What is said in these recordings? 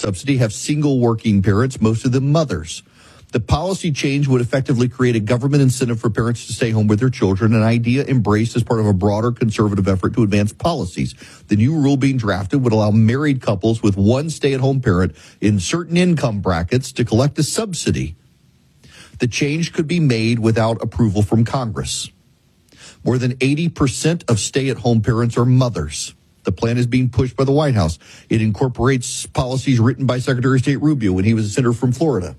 subsidy have single working parents, most of them mothers. The policy change would effectively create a government incentive for parents to stay home with their children, an idea embraced as part of a broader conservative effort to advance policies. The new rule being drafted would allow married couples with one stay-at-home parent in certain income brackets to collect a subsidy. The change could be made without approval from Congress. More than 80% of stay-at-home parents are mothers. The plan is being pushed by the White House. It incorporates policies written by Secretary of State Rubio when he was a senator from Florida.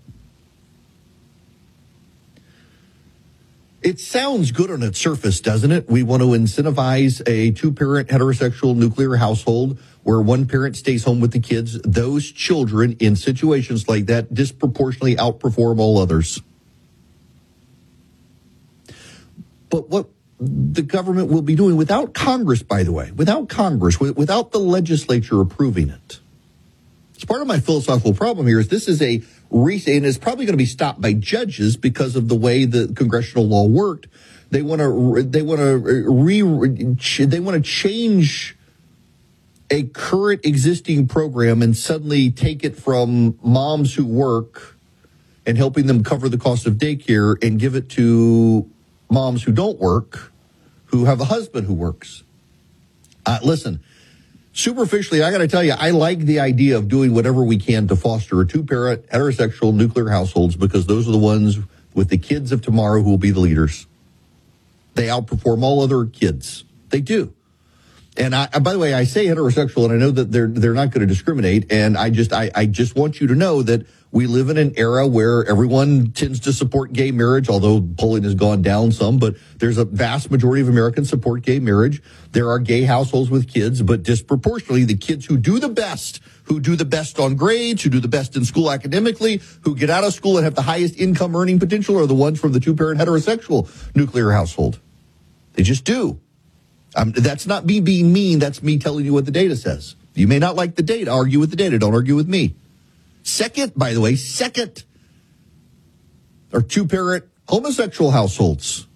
It sounds good on its surface, doesn't it? We want to incentivize a two-parent heterosexual nuclear household where one parent stays home with the kids. Those children in situations like that disproportionately outperform all others. But what the government will be doing without Congress, by the way, without Congress, without the legislature approving it. It's part of my philosophical problem here is this is and it's probably going to be stopped by judges because of the way the congressional law worked. They want to change a current existing program and suddenly take it from moms who work and helping them cover the cost of daycare and give it to moms who don't work, who have a husband who works. Listen, superficially, I got to tell you, I like the idea of doing whatever we can to foster a two-parent heterosexual nuclear households because those are the ones with the kids of tomorrow who will be the leaders. They outperform all other kids. They do. And by the way, I say heterosexual, and I know that they're not going to discriminate. And I just want you to know that we live in an era where everyone tends to support gay marriage, although polling has gone down some. But there's a vast majority of Americans support gay marriage. There are gay households with kids, but disproportionately, the kids who do the best on grades, who do the best in school academically, who get out of school and have the highest income earning potential are the ones from the two-parent heterosexual nuclear household. They just do. That's not me being mean. That's me telling you what the data says. You may not like the data. Argue with the data. Don't argue with me. Second are two-parent homosexual households.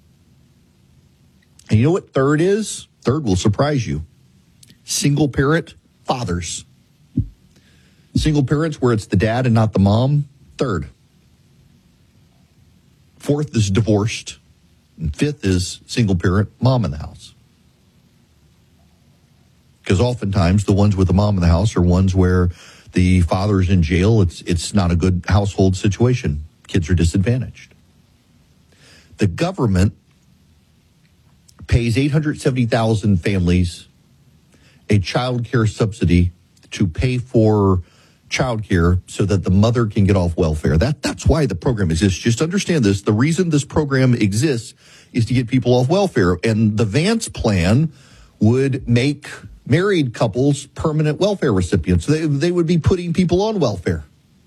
And you know what third is? Third will surprise you. Single-parent fathers. Single parents where it's the dad and not the mom, third. Fourth is divorced. And fifth is single-parent mom in the house. Because oftentimes the ones with the mom in the house are ones where the father's in jail. It's not a good household situation. Kids are disadvantaged. The government pays 870,000 families a child care subsidy to pay for child care so that the mother can get off welfare. That's why the program exists. Just understand this. The reason this program exists is to get people off welfare. And the Vance plan would make married couples permanent welfare recipients. They would be putting people on welfare.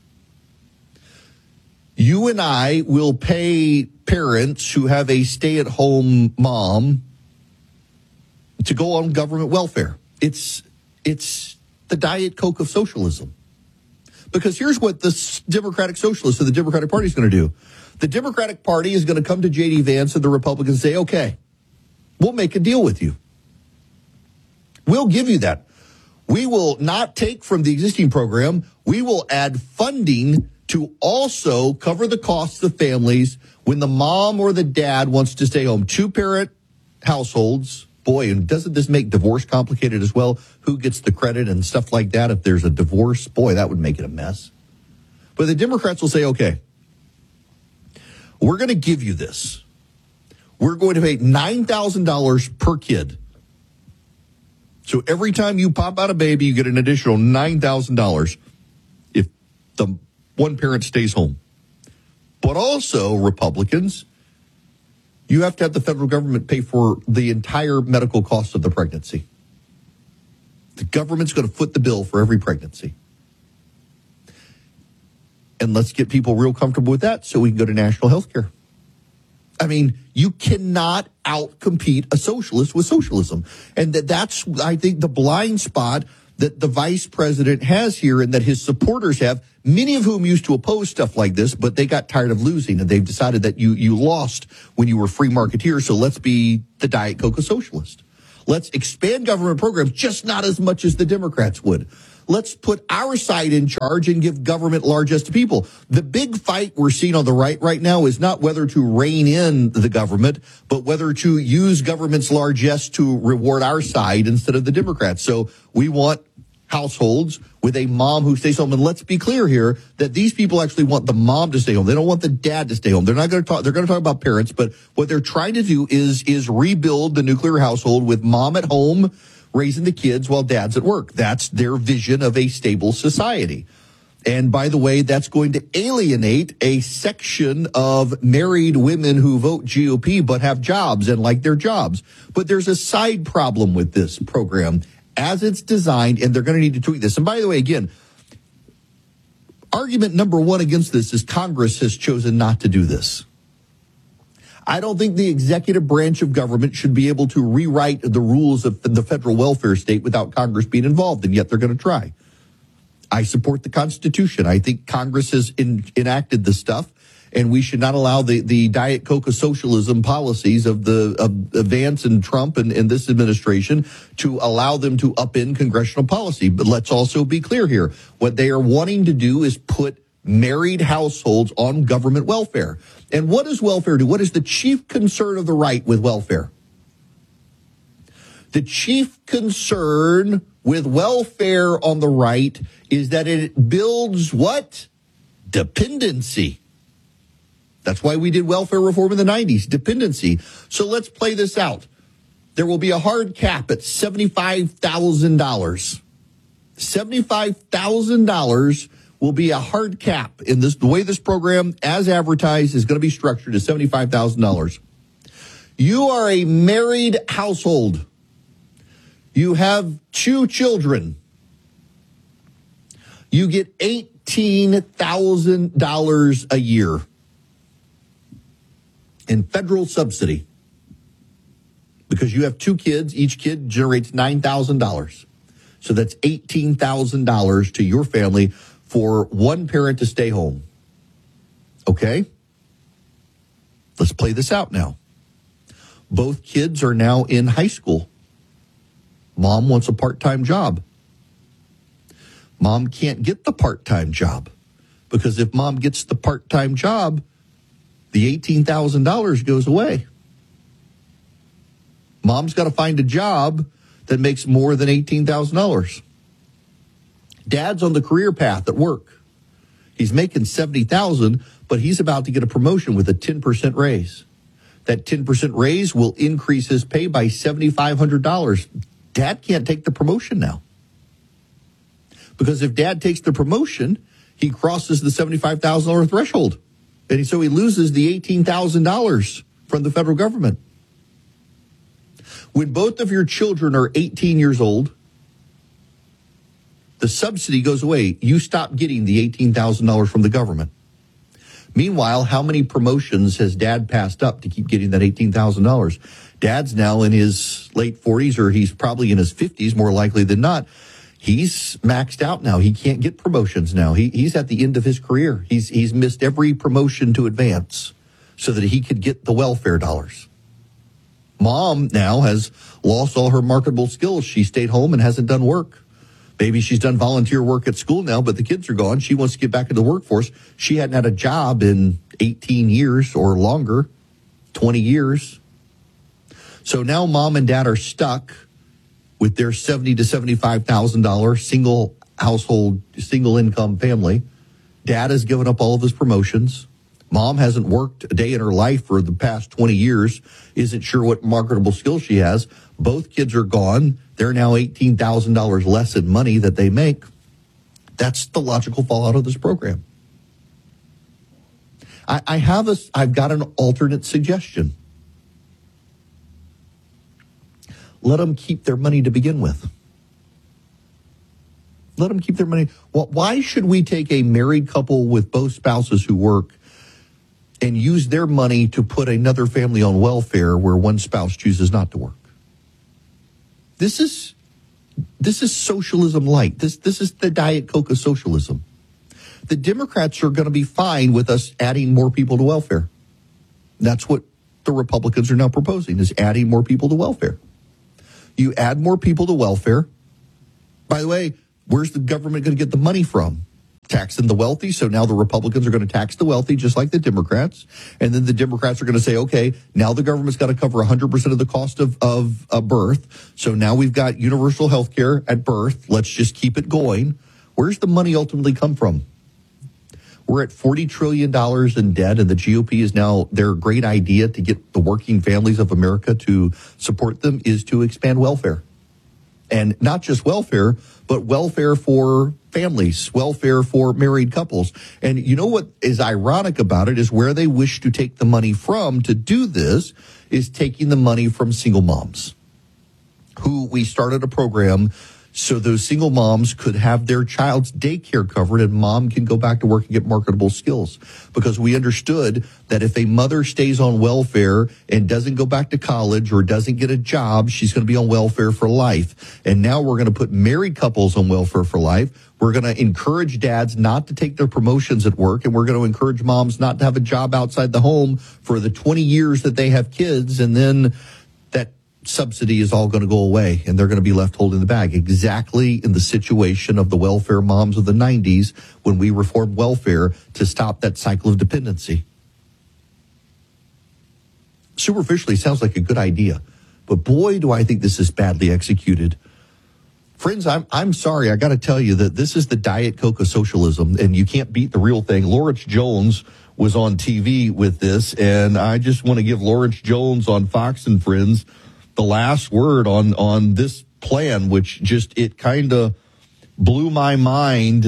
You and I will pay parents who have a stay-at-home mom to go on government welfare. It's the Diet Coke of socialism. Because here's what the Democratic Socialists of the Democratic Party is going to do. The Democratic Party is going to come to J.D. Vance and the Republicans and say, okay, we'll make a deal with you. We'll give you that. We will not take from the existing program. We will add funding to also cover the costs of families when the mom or the dad wants to stay home. Two-parent households. Boy, and doesn't this make divorce complicated as well? Who gets the credit and stuff like that? If there's a divorce, boy, that would make it a mess. But the Democrats will say, okay, we're going to give you this. We're going to pay $9,000 per kid. So every time you pop out a baby, you get an additional $9,000 if the one parent stays home. But also, Republicans, you have to have the federal government pay for the entire medical cost of the pregnancy. The government's going to foot the bill for every pregnancy. And let's get people real comfortable with that so we can go to national health care. I mean, you cannot outcompete a socialist with socialism. And that's, I think, the blind spot that the vice president has here and that his supporters have, many of whom used to oppose stuff like this, but they got tired of losing and they've decided that you lost when you were free marketeers. So let's be the Diet Coke of socialist. Let's expand government programs, just not as much as the Democrats would. Let's put our side in charge and give government largesse to people. The big fight we're seeing on the right now is not whether to rein in the government, but whether to use government's largesse to reward our side instead of the Democrats. So we want households with a mom who stays home. And let's be clear here that these people actually want the mom to stay home. They don't want the dad to stay home. They're not going to talk. They're going to talk about parents, but what they're trying to do is rebuild the nuclear household with mom at home raising the kids while dad's at work. That's their vision of a stable society. And by the way, that's going to alienate a section of married women who vote GOP but have jobs and like their jobs. But there's a side problem with this program as it's designed, and they're going to need to tweak this. And by the way, again, argument number one against this is Congress has chosen not to do this. I don't think the executive branch of government should be able to rewrite the rules of the federal welfare state without Congress being involved, and yet they're going to try. I support the Constitution. I think Congress has enacted this stuff, and we should not allow the Diet Coke of socialism policies of Vance and Trump and this administration to allow them to upend congressional policy. But let's also be clear here. What they are wanting to do is put married households on government welfare. And what does welfare do? What is the chief concern of the right with welfare? The chief concern with welfare on the right is that it builds what? Dependency. That's why we did welfare reform in the 90s, dependency. So let's play this out. There will be a hard cap at $75,000. $75,000 will be a hard cap in this. The way this program, as advertised, is going to be structured is $75,000. You are a married household. You have 2 children. You get $18,000 a year in federal subsidy because you have 2 kids. Each kid generates $9,000. So that's $18,000 to your family for one parent to stay home. Okay? Let's play this out now. Both kids are now in high school. Mom wants a part-time job. Mom can't get the part-time job because if mom gets the part-time job, the $18,000 goes away. Mom's got to find a job that makes more than $18,000. Dad's on the career path at work. He's making $70,000, but he's about to get a promotion with a 10% raise. That 10% raise will increase his pay by $7,500. Dad can't take the promotion now. Because if dad takes the promotion, he crosses the $75,000 threshold. And so he loses the $18,000 from the federal government. When both of your children are 18 years old, the subsidy goes away. You stop getting the $18,000 from the government. Meanwhile, how many promotions has dad passed up to keep getting that $18,000? Dad's now in his late 40s, or he's probably in his 50s, more likely than not. He's maxed out now. He can't get promotions now. He's at the end of his career. He's missed every promotion to advance so that he could get the welfare dollars. Mom now has lost all her marketable skills. She stayed home and hasn't done work. Maybe she's done volunteer work at school now, but the kids are gone. She wants to get back into the workforce. She hadn't had a job in 18 years or longer, 20 years. So now mom and dad are stuck with their $70,000 to $75,000 single household, single income family. Dad has given up all of his promotions. Mom hasn't worked a day in her life for the past 20 years, isn't sure what marketable skills she has. Both kids are gone. They're now $18,000 less in money that they make. That's the logical fallout of this program. I've got an alternate suggestion. Let them keep their money to begin with. Let them keep their money. Well, why should we take a married couple with both spouses who work and use their money to put another family on welfare where one spouse chooses not to work? This is socialism light. This is the Diet Coke of socialism. The Democrats are going to be fine with us adding more people to welfare. That's what the Republicans are now proposing, is adding more people to welfare. You add more people to welfare. By the way, Where's the government going to get the money from? Taxing the wealthy. So now the Republicans are going to tax the wealthy just like the Democrats. And then the Democrats are going to say, okay, now the government's got to cover 100% of the cost of birth. So now we've got universal health care at birth. Let's just keep it going. Where's the money ultimately come from? We're at $40 trillion in debt, and the GOP is now, their great idea to get the working families of America to support them is to expand welfare. And not just welfare, but welfare for families, welfare for married couples. And you know what is ironic about it is where they wish to take the money from to do this is taking the money from single moms, who we started a program so those single moms could have their child's daycare covered and mom can go back to work and get marketable skills. Because we understood that if a mother stays on welfare and doesn't go back to college or doesn't get a job, she's going to be on welfare for life. And now we're going to put married couples on welfare for life. We're going to encourage dads not to take their promotions at work, and we're going to encourage moms not to have a job outside the home for the 20 years that they have kids, and then that subsidy is all going to go away and they're going to be left holding the bag. Exactly in the situation of the welfare moms of the 90s when we reformed welfare to stop that cycle of dependency. Superficially, sounds like a good idea, but boy, do I think this is badly executed. Friends, I'm sorry. I got to tell you that this is the Diet Coke of socialism, and you can't beat the real thing. Lawrence Jones was on TV with this, and I just want to give Lawrence Jones on Fox and Friends the last word on this plan, which just, it kind of blew my mind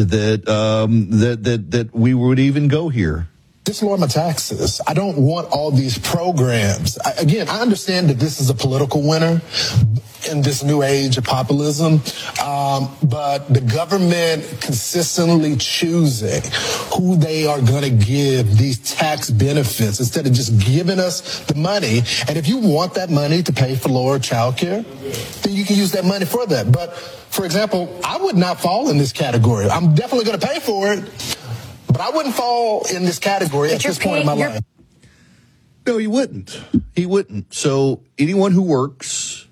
that we would even go here. Just lower my taxes. I don't want all these programs. I understand that this is a political winner in this new age of populism, but the government consistently choosing who they are going to give these tax benefits instead of just giving us the money. And if you want that money to pay for lower child care, then you can use that money for that. But, for example, I would not fall in this category. I'm definitely going to pay for it, but I wouldn't fall in this category at this point in my life. No, he wouldn't. He wouldn't. So anyone who works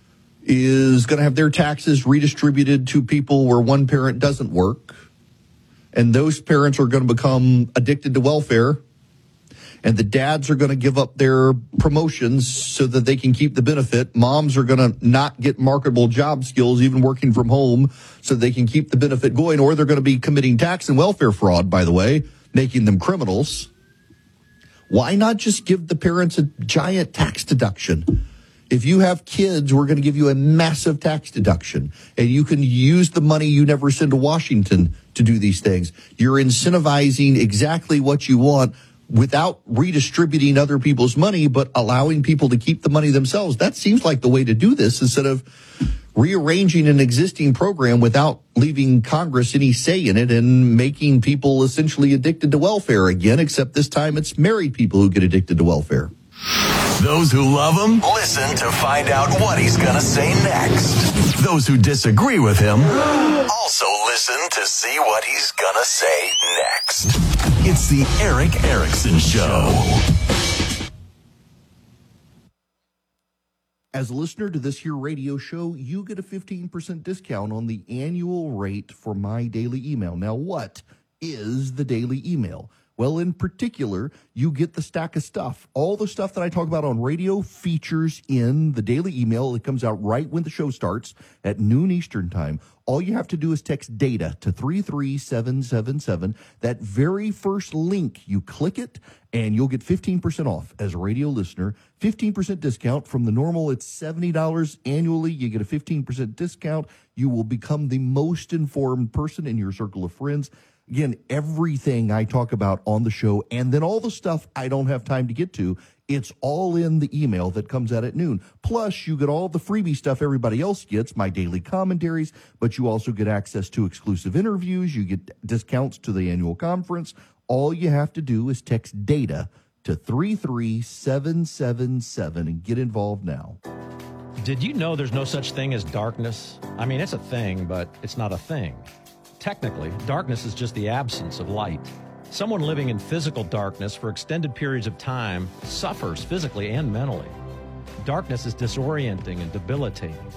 is going to have their taxes redistributed to people where one parent doesn't work. And those parents are going to become addicted to welfare. And the dads are going to give up their promotions so that they can keep the benefit. Moms are going to not get marketable job skills, even working from home, so they can keep the benefit going. Or they're going to be committing tax and welfare fraud, by the way, making them criminals. Why not just give the parents a giant tax deduction? If you have kids, we're going to give you a massive tax deduction, and you can use the money you never send to Washington to do these things. You're incentivizing exactly what you want without redistributing other people's money, but allowing people to keep the money themselves. That seems like the way to do this, instead of rearranging an existing program without leaving Congress any say in it and making people essentially addicted to welfare again, except this time it's married people who get addicted to welfare. Those who love him, listen to find out what he's going to say next. Those who disagree with him, also listen to see what he's going to say next. It's the Erick Erickson Show. As a listener to this here radio show, you get a 15% discount on the annual rate for my daily email. Now, what is the daily email? Well, in particular, you get the stack of stuff. All the stuff that I talk about on radio features in the daily email. It comes out right when the show starts at noon Eastern time. All you have to do is text DATA to 33777. That very first link, you click it, and you'll get 15% off as a radio listener. 15% discount from the normal. It's $70 annually. You get a 15% discount. You will become the most informed person in your circle of friends. Again, everything I talk about on the show, and then all the stuff I don't have time to get to, it's all in the email that comes out at noon. Plus, you get all the freebie stuff everybody else gets, my daily commentaries, but you also get access to exclusive interviews. You get discounts to the annual conference. All you have to do is text DATA to 33777 and get involved now. Did you know there's no such thing as darkness? I mean, it's a thing, but it's not a thing. Technically, darkness is just the absence of light. Someone living in physical darkness for extended periods of time suffers physically and mentally. Darkness is disorienting and debilitating.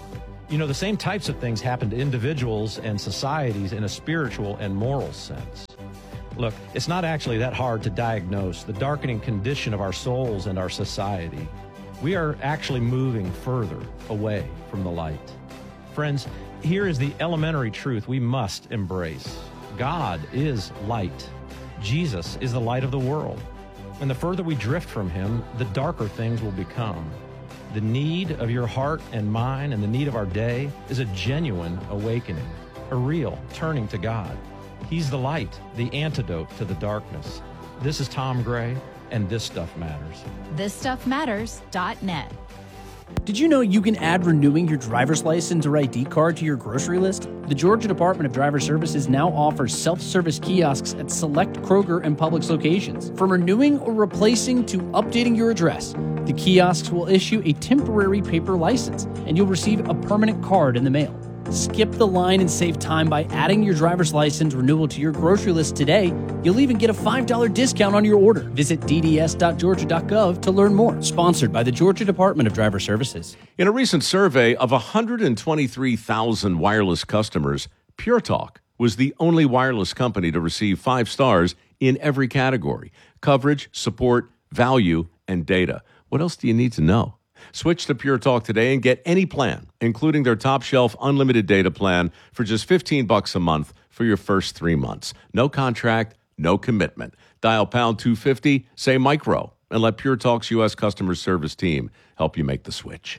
You know, the same types of things happen to individuals and societies in a spiritual and moral sense. Look, it's not actually that hard to diagnose the darkening condition of our souls and our society. We are actually moving further away from the light. Friends, here is the elementary truth we must embrace. God is light. Jesus is the light of the world. And the further we drift from him, the darker things will become. The need of your heart and mine and the need of our day is a genuine awakening, a real turning to God. He's the light, the antidote to the darkness. This is Tom Gray, and This Stuff Matters. ThisStuffMatters.net. Did you know you can add renewing your driver's license or ID card to your grocery list? The Georgia Department of Driver Services now offers self-service kiosks at select Kroger and Publix locations. From renewing or replacing to updating your address, the kiosks will issue a temporary paper license, and you'll receive a permanent card in the mail. Skip the line and save time by adding your driver's license renewal to your grocery list today. You'll even get a $5 discount on your order. Visit dds.georgia.gov to learn more. Sponsored by the Georgia Department of Driver Services. In a recent survey of 123,000 wireless customers, Pure Talk was the only wireless company to receive 5 stars in every category: coverage, support, value, and data. What else do you need to know? Switch to Pure Talk today and get any plan, including their top-shelf unlimited data plan for just $15 a month for your first 3 months. No contract, no commitment. Dial pound 250, say micro, and let Pure Talk's U.S. customer service team help you make the switch.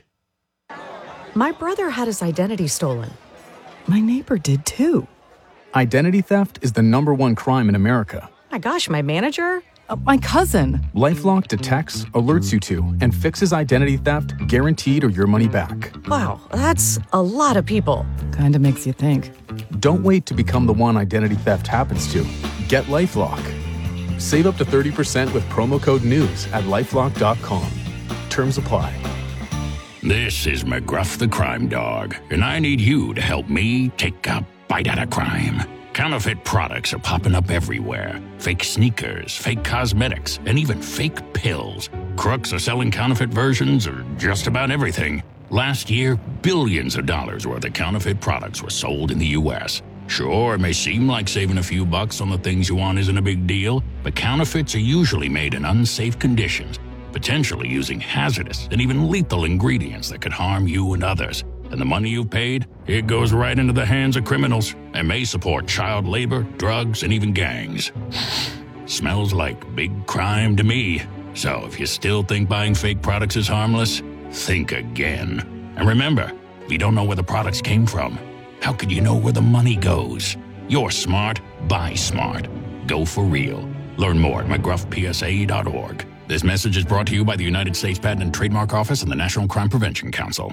My brother had his identity stolen. My neighbor did too. Identity theft is the #1 crime in America. My gosh, my manager? My cousin. LifeLock detects, alerts you to, and fixes identity theft guaranteed or your money back. Wow, that's a lot of people. Kinda makes you think. Don't wait to become the one identity theft happens to. Get LifeLock. Save up to 30% with promo code NEWS at LifeLock.com. Terms apply. This is McGruff the Crime Dog, and I need you to help me take a bite out of crime. Counterfeit products are popping up everywhere. Fake sneakers, fake cosmetics, and even fake pills. Crooks are selling counterfeit versions of just about everything. Last year, billions of dollars worth of counterfeit products were sold in the U.S. Sure, it may seem like saving a few bucks on the things you want isn't a big deal, but counterfeits are usually made in unsafe conditions, potentially using hazardous and even lethal ingredients that could harm you and others. And the money you've paid, it goes right into the hands of criminals and may support child labor, drugs, and even gangs. Smells like big crime to me. So if you still think buying fake products is harmless, think again. And remember, if you don't know where the products came from, how could you know where the money goes? You're smart, buy smart. Go for real. Learn more at mcgruffpsa.org. This message is brought to you by the United States Patent and Trademark Office and the National Crime Prevention Council.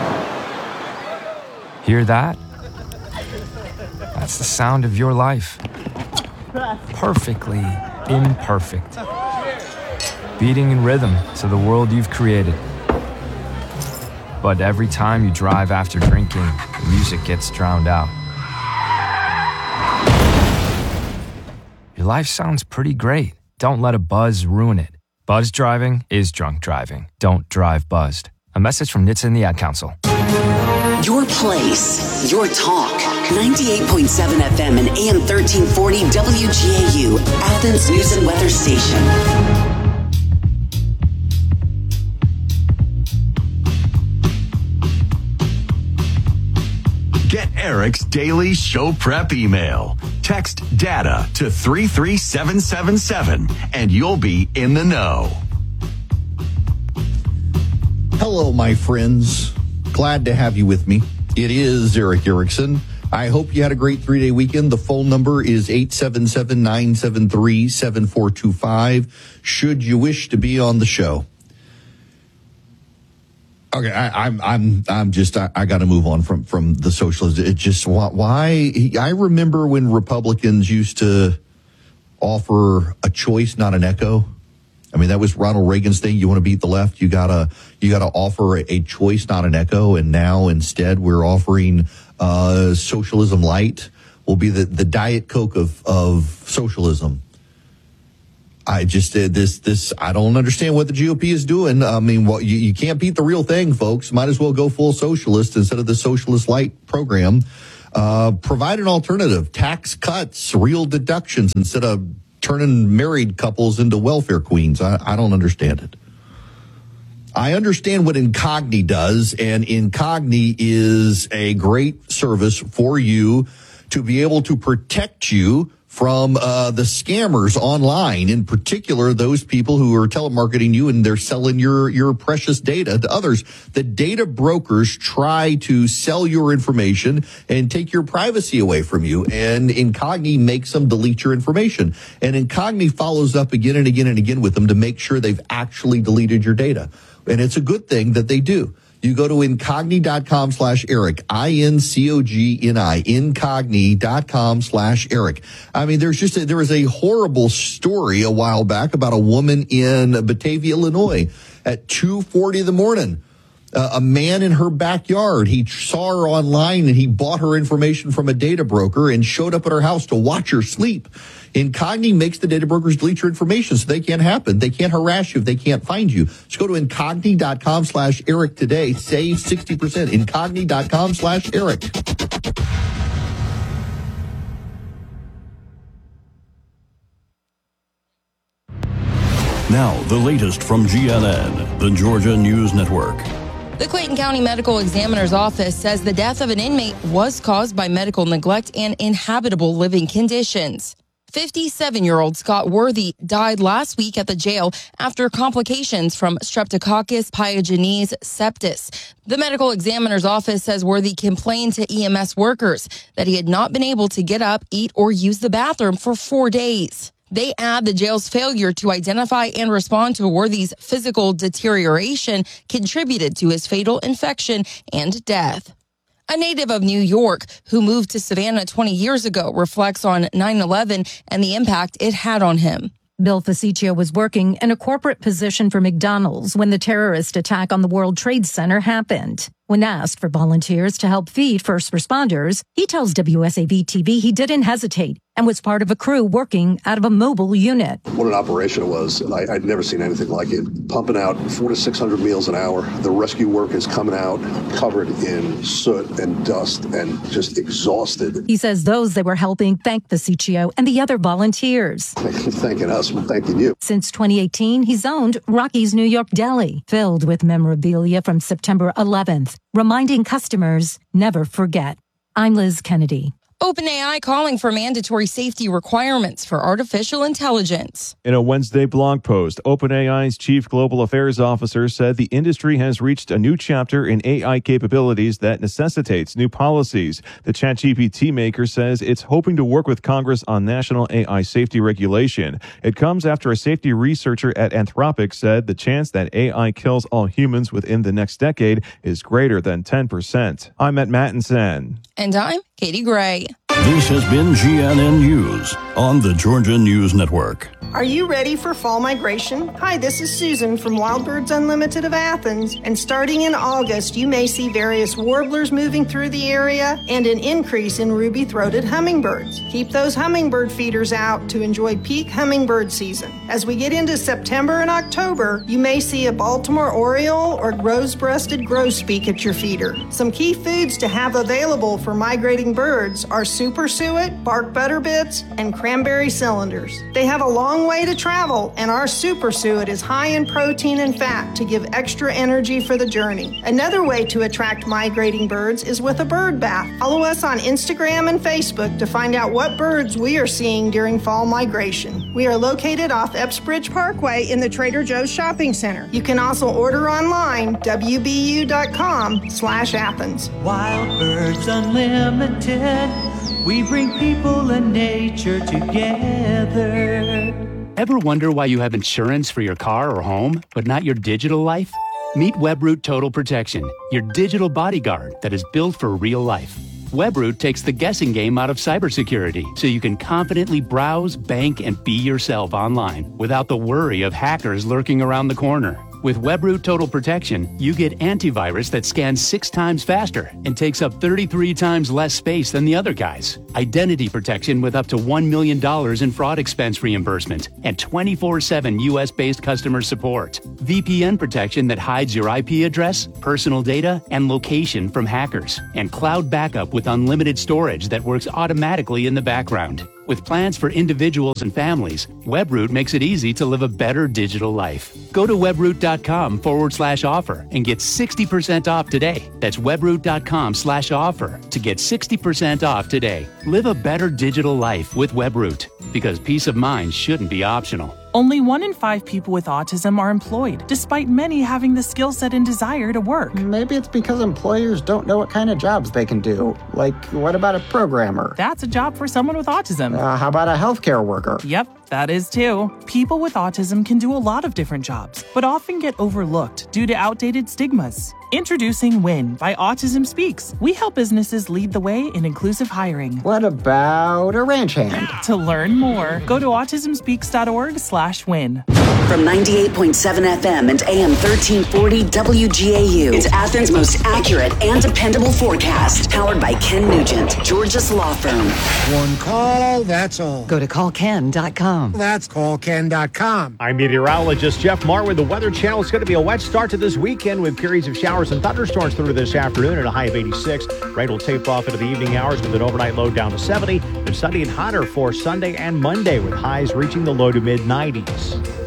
Hear that? That's the sound of your life. Perfectly imperfect. Beating in rhythm to the world you've created. But every time you drive after drinking, the music gets drowned out. Your life sounds pretty great. Don't let a buzz ruin it. Buzz driving is drunk driving. Don't drive buzzed. A message from NHTSA and the Ad Council. Your place, your talk. 98.7 FM and AM 1340 WGAU, Athens News and Weather Station. Get Eric's daily show prep email. Text DATA to 33777 and you'll be in the know. Hello, my friends. Glad to have you with me. It is Eric Erickson. I hope you had a great 3-day weekend. The phone number is 877-973-7425 should you wish to be on the show. Okay, I got to move on from the socialists. It just, why? I remember when Republicans used to offer a choice, not an echo. I mean, that was Ronald Reagan's thing. You want to beat the left, you gotta offer a choice, not an echo. And now instead we're offering socialism light will be the Diet Coke of socialism. I just I don't understand what the GOP is doing. I mean, you can't beat the real thing, folks. Might as well go full socialist instead of the socialist light program. Provide an alternative, tax cuts, real deductions instead of turning married couples into welfare queens. I don't understand it. I understand what Incogni does, and Incogni is a great service for you to be able to protect you from the scammers online, in particular those people who are telemarketing you and they're selling your precious data to others. The data brokers try to sell your information and take your privacy away from you, and Incogni makes them delete your information. And Incogni follows up again and again and again with them to make sure they've actually deleted your data. And it's a good thing that they do. You go to incogni.com/Eric, INCOGNI, incogni.com/Eric. I mean, there was a horrible story a while back about a woman in Batavia, Illinois at 2:40 in the morning. A man in her backyard, he saw her online and he bought her information from a data broker and showed up at her house to watch her sleep. Incogni makes the data brokers delete your information so they can't happen. They can't harass you if they can't find you. Just go to incogni.com/Eric today. Save 60%. Incogni.com/Eric. Now, the latest from GNN, the Georgia News Network. The Clayton County Medical Examiner's Office says the death of an inmate was caused by medical neglect and inhabitable living conditions. 57-year-old Scott Worthy died last week at the jail after complications from Streptococcus pyogenes sepsis. The medical examiner's office says Worthy complained to EMS workers that he had not been able to get up, eat, or use the bathroom for 4 days. They add the jail's failure to identify and respond to Worthy's physical deterioration contributed to his fatal infection and death. A native of New York who moved to Savannah 20 years ago reflects on 9/11 and the impact it had on him. Bill Faciccio was working in a corporate position for McDonald's when the terrorist attack on the World Trade Center happened. When asked for volunteers to help feed first responders, he tells WSAV-TV he didn't hesitate and was part of a crew working out of a mobile unit. What an operation it was. I'd never seen anything like it. Pumping out 400 to 600 meals an hour. The rescue workers coming out covered in soot and dust and just exhausted. He says those they were helping thanked Faciccio and the other volunteers. Thanking us, we're thanking you. Since 2018, he's owned Rocky's New York Deli, filled with memorabilia from September 11th, reminding customers never forget. I'm Liz Kennedy. OpenAI calling for mandatory safety requirements for artificial intelligence. In a Wednesday blog post, OpenAI's chief global affairs officer said the industry has reached a new chapter in AI capabilities that necessitates new policies. The ChatGPT maker says it's hoping to work with Congress on national AI safety regulation. It comes after a safety researcher at Anthropic said the chance that AI kills all humans within the next decade is greater than 10%. I'm Matt Mattinson. And I'm Katie Gray. This has been GNN News on the Georgia News Network. Are you ready for fall migration? Hi, this is Susan from Wild Birds Unlimited of Athens. And starting in August, you may see various warblers moving through the area and an increase in ruby-throated hummingbirds. Keep those hummingbird feeders out to enjoy peak hummingbird season. As we get into September and October, you may see a Baltimore oriole or rose-breasted grosbeak at your feeder. Some key foods to have available for migrating birds are super suet, bark butterbits, and cranberry cylinders. They have a long way to travel, and our super suet is high in protein and fat to give extra energy for the journey. Another way to attract migrating birds is with a bird bath. Follow us on Instagram and Facebook to find out what birds we are seeing during fall migration. We are located off Epps Bridge Parkway in the Trader Joe's Shopping Center. You can also order online, wbu.com/Athens. Wild Birds Unlimited. We bring people and nature together. Ever wonder why you have insurance for your car or home, but not your digital life? Meet WebRoot Total Protection, your digital bodyguard that is built for real life. WebRoot takes the guessing game out of cybersecurity, so you can confidently browse, bank, and be yourself online without the worry of hackers lurking around the corner. With WebRoot Total Protection, you get antivirus that scans 6 times faster and takes up 33 times less space than the other guys. Identity protection with up to $1 million in fraud expense reimbursement and 24/7 U.S.-based customer support. VPN protection that hides your IP address, personal data, and location from hackers. And cloud backup with unlimited storage that works automatically in the background. With plans for individuals and families, WebRoot makes it easy to live a better digital life. Go to webroot.com/offer and get 60% off today. That's webroot.com/offer to get 60% off today. Live a better digital life with WebRoot, because peace of mind shouldn't be optional. Only 1 in 5 people with autism are employed, despite many having the skill set and desire to work. Maybe it's because employers don't know what kind of jobs they can do. Like, what about a programmer? That's a job for someone with autism. How about a healthcare worker? Yep, that is too. People with autism can do a lot of different jobs, but often get overlooked due to outdated stigmas. Introducing WIN by Autism Speaks. We help businesses lead the way in inclusive hiring. What about a ranch hand? To learn more, go to autismspeaks.org/win. From 98.7 FM and AM 1340 WGAU, it's Athens' most accurate and dependable forecast. Powered by Ken Nugent, Georgia's law firm. One call, that's all. Go to callken.com. That's callken.com. I'm meteorologist Jeff Marr with the Weather Channel. It's going to be a wet start to this weekend with periods of showers and thunderstorms through this afternoon at a high of 86. Rain will taper off into the evening hours with an overnight low down to 70. And sunny and hotter for Sunday and Monday with highs reaching the low to mid 90s.